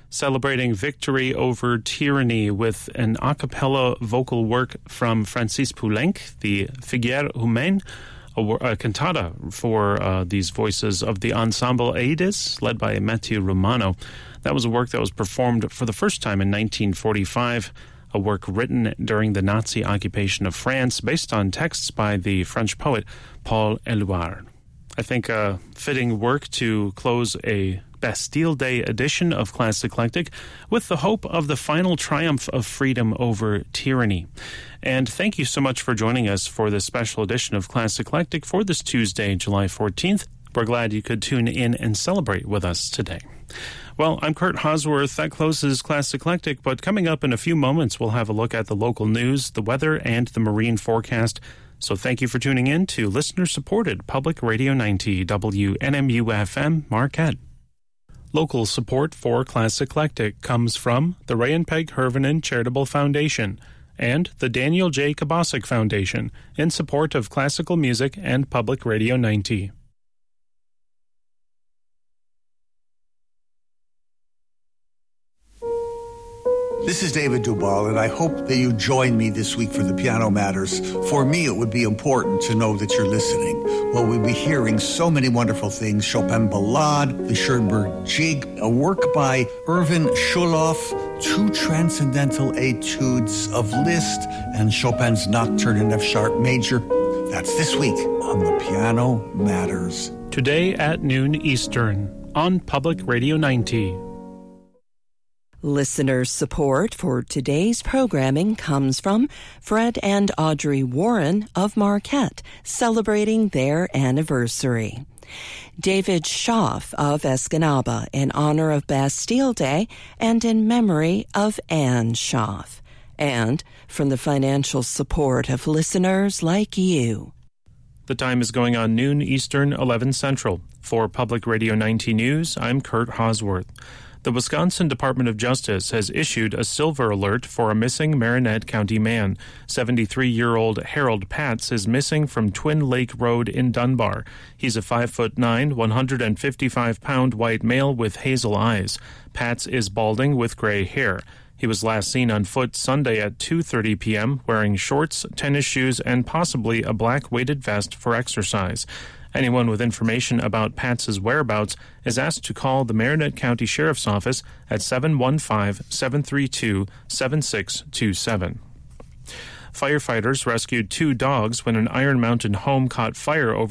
celebrating victory over tyranny with an a cappella vocal work from Francis Poulenc, the Figure Humaine, a cantata for these voices of the Ensemble Aedis, led by Mathieu Romano. That was a work that was performed for the first time in 1945, a work written during the Nazi occupation of France, based on texts by the French poet Paul Éluard. I think a fitting work to close a Bastille Day edition of Class Eclectic with the hope of the final triumph of freedom over tyranny. And thank you so much for joining us for this special edition of Class Eclectic for this Tuesday, July 14th. We're glad you could tune in and celebrate with us today. Well, I'm Kurt Hosworth. That closes Class Eclectic, but coming up in a few moments, we'll have a look at the local news, the weather, and the marine forecast. So thank you for tuning in to listener-supported Public Radio 90 WNMU-FM Marquette. Local support for Class Eclectic comes from the Ray and Peg Hervinen Charitable Foundation and the Daniel J. Kabasic Foundation in support of classical music and Public Radio 90. This is David Dubal, and I hope that you join me this week for the Piano Matters. For me, it would be important to know that you're listening. Well, we'll be hearing so many wonderful things. Chopin Ballade, the Schoenberg Jig, a work by Erwin Schulhoff, two transcendental etudes of Liszt, and Chopin's Nocturne in F-sharp major. That's this week on the Piano Matters. Today at noon Eastern on Public Radio 90. Listener support for today's programming comes from Fred and Audrey Warren of Marquette, celebrating their anniversary. David Schaff of Escanaba, in honor of Bastille Day and in memory of Anne Schaff. And from the financial support of listeners like you. The time is going on noon Eastern, 11 Central. For Public Radio 90 News, I'm Kurt Hosworth. The Wisconsin Department of Justice has issued a silver alert for a missing Marinette County man. 73-year-old Harold Patz is missing from Twin Lake Road in Dunbar. He's a 5'9", 155-pound white male with hazel eyes. Patz is balding with gray hair. He was last seen on foot Sunday at 2:30 p.m. wearing shorts, tennis shoes, and possibly a black weighted vest for exercise. Anyone with information about Patz's whereabouts is asked to call the Marinette County Sheriff's Office at 715-732-7627. Firefighters rescued two dogs when an Iron Mountain home caught fire over